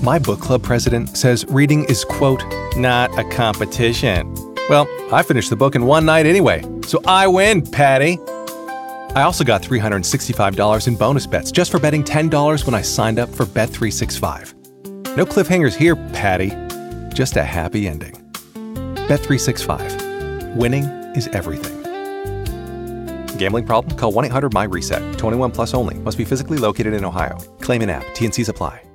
My book club president says reading is, quote, not a competition. Well, I finished the book in one night anyway, so I win, Patty. I also got $365 in bonus bets just for betting $10 when I signed up for Bet365. No cliffhangers here, Patty. Just a happy ending. Bet365. Winning is everything. Gambling problem? Call 1-800-MY-RESET. 21 plus only. Must be physically located in Ohio. Claim in app. T&Cs apply.